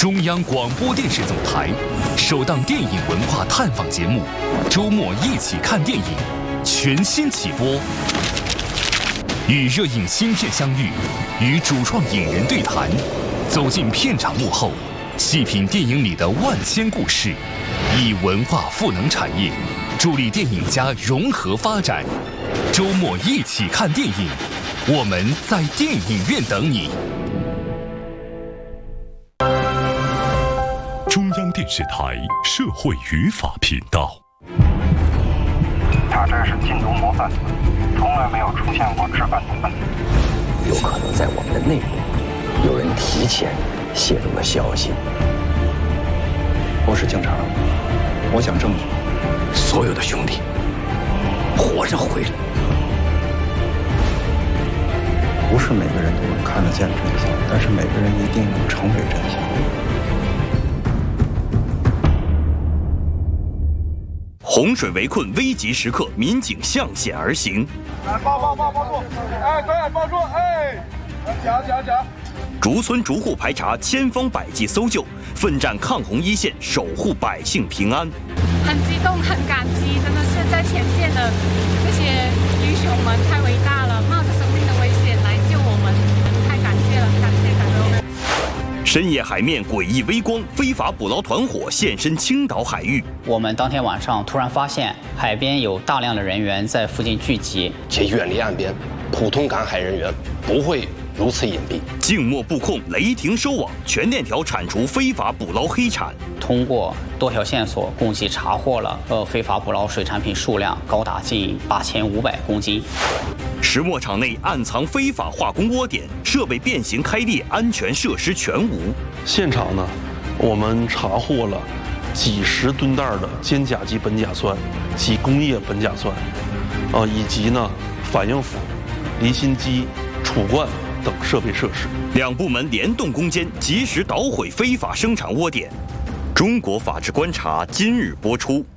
中央广播电视总台首档电影文化探访节目《周末一起看电影》全新起播，与热映新片相遇，与主创影人对谈，走进片场幕后，细品电影里的万千故事，以文化赋能产业，助力电影家融合发展。周末一起看电影，我们在电影院等你。 中央电视台社会语法频道。 他这是禁毒模范，从来没有出现过值班的分子。 有可能在我们的内部有人提前泄露了消息。 我是警察，我讲证据。 所有的兄弟活着回来。 不是每个人都能看得见真相，但是每个人一定能成为真相。 洪水围困危急时刻，民警向险而行。 抱住！哎，对，抱住！哎，讲。 逐村逐户排查，千方百计搜救，奋战抗洪一线，守护百姓平安。 很激动，很感激，真的是在前线的这些英雄们太伟大了，冒着生命的危险来救我们，太感谢了，感谢。 深夜海面诡异微光，非法捕捞团伙现身青岛海域。 我们当天晚上突然发现海边有大量的人员在附近聚集， 且远离岸边，普通赶海人员不会如此隐蔽。 静默布控，雷霆收网，全链条铲除非法捕捞黑产。 通过多条线索，共计查获了非法捕捞水产品数量高达近8500公斤。 石磨场内暗藏非法化工窝点，设备变形开裂，安全设施全无。 现场呢，我们查获了几十吨袋的尖甲基苯甲酸及工业苯甲酸，以及呢反应釜、离心机、储罐等设备设施。 两部门联动攻坚，及时捣毁非法生产窝点。中国法制观察今日播出。